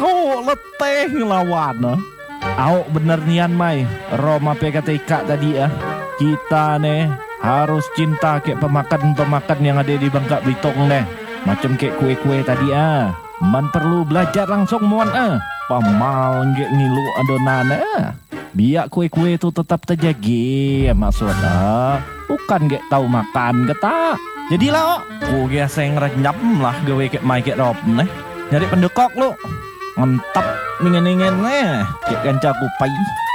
Kok leteh ngelawan nah. Au bener nian mai Roma PKTK tadi kita nih harus cinta kayak pemakan-pemakan yang ada di Bangka Belitung nih. Macam kayak kue-kue tadi man perlu belajar langsung muan pamal nggak ngilu adonan biar kue-kue itu tetap terjaga maksudnya bukan nggak tahu makan kata. Jadilah ku biasa ngerenyap lah gawe kayak mai kayak rob nih. Nyari pendekok lu. Mantap ningen-ningen kayak kanca kupai.